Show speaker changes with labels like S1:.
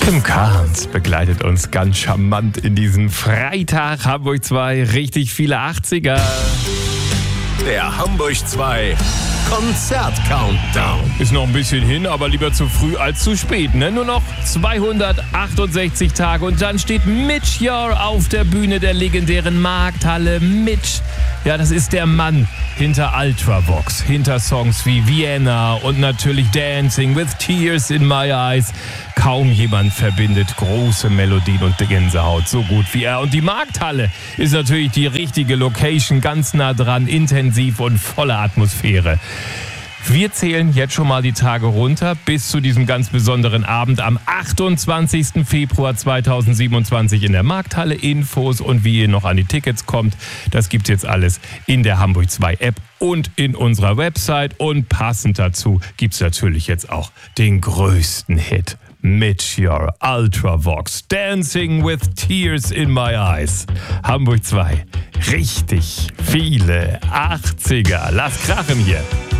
S1: Tim Carnes begleitet uns ganz charmant in diesen Freitag. Hamburg 2, richtig viele 80er.
S2: Der Hamburg 2 Konzert-Countdown.
S1: Ist noch ein bisschen hin, aber lieber zu früh als zu spät, ne? Nur noch 268 Tage und dann steht Midge Ure auf der Bühne der legendären Markthalle. Midge, ja, das ist der Mann hinter Ultravox, hinter Songs wie Vienna und natürlich Dancing with Tears in My Eyes. Kaum jemand verbindet große Melodien und Gänsehaut so gut wie er. Und die Markthalle ist natürlich die richtige Location, ganz nah dran, intensiv und voller Atmosphäre. Wir zählen jetzt schon mal die Tage runter bis zu diesem ganz besonderen Abend am 28. Februar 2027 in der Markthalle. Infos und wie ihr noch an die Tickets kommt, das gibt's jetzt alles in der Hamburg 2 App und in unserer Website. Und passend dazu gibt's natürlich jetzt auch den größten Hit. Midge Ure, Ultravox, Dancing with Tears in My Eyes. Hamburg 2, richtig viele 80er. Lass krachen hier.